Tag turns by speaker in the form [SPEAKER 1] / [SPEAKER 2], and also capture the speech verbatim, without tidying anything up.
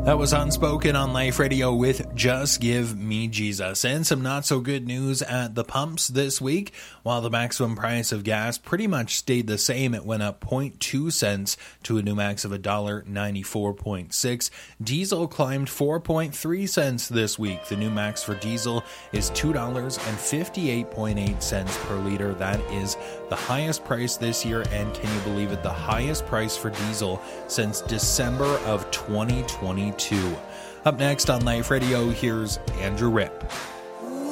[SPEAKER 1] That was Unspoken on Life Radio with Just Give Me Jesus. And some not so good news at the pumps this week. While the maximum price of gas pretty much stayed the same, it went up zero point two cents to a new max of one dollar ninety-four point six. Diesel climbed four point three cents this week. The new max for diesel is two dollars fifty-eight point eight cents per liter. That is the highest price this year, and can you believe it, the highest price for diesel since December of twenty twenty-two. Up next on Life Radio, here's Andrew Ripp.